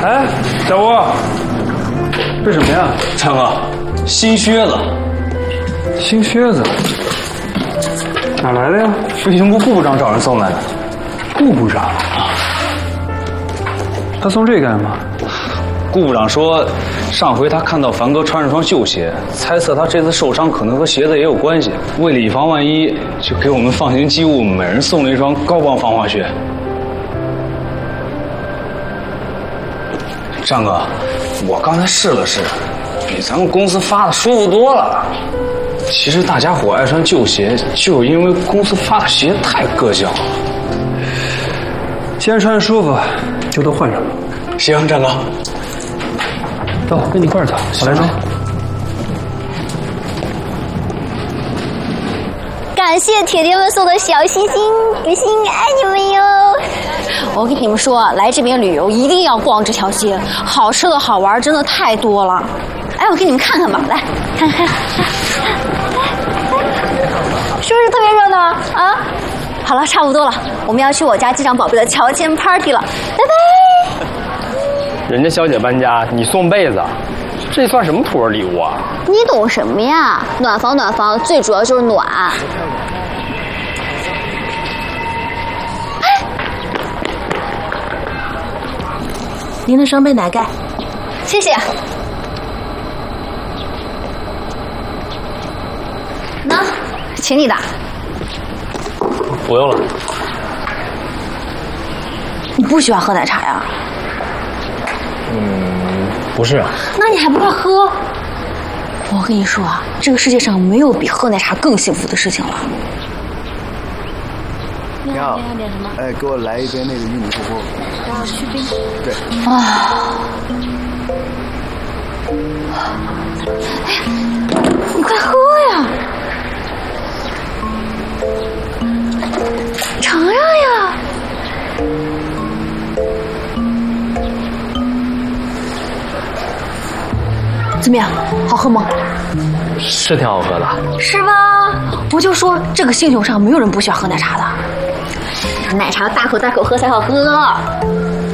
哎，小吴，这什么呀？ 强哥，新靴子。 新靴子？哪来的呀？ 飞行部顾部长找人送来的。 顾部长？他送这干嘛？ 顾部长说，上回他看到凡哥穿着双旧鞋，猜测他这次受伤可能和鞋子也有关系。为了以防万一，就给我们放行机务每人送了一双高帮防滑靴。张哥，我刚才试了试，比咱们公司发的舒服多了。其实大家伙爱穿旧鞋，就是因为公司发的鞋太硌脚。 既然穿着舒服，就都换上吧。 行，张哥。 走，跟你一块儿走，我来装。 感谢铁爹们送的小心心，比心爱你们哟！我跟你们说，来这边旅游一定要逛这条街，好吃的好玩真的太多了。哎，我给你们看看吧，来看看，是不是特别热闹啊？好了，差不多了，我们要去我家机长宝贝的乔迁 party 了，拜拜。 人家小姐搬家，你送被子，这算什么土味礼物啊？ 你懂什么呀？暖房暖房，最主要就是暖。 您的双倍奶盖， 谢谢。那，请你的。 不用了。 你不喜欢喝奶茶呀？ 不是啊。 那你还不快喝？我跟你说啊，这个世界上没有比喝奶茶更幸福的事情了。 你好，你要点什么？ 哎，给我来一杯那个玉米火锅。 然后去冰。 对。 啊！哎呀，你快喝呀！尝尝呀！怎么样，好喝吗？ 是挺好喝的。 是吧？我就说这个星球上没有人不喜欢喝奶茶的。奶茶大口大口喝才好喝。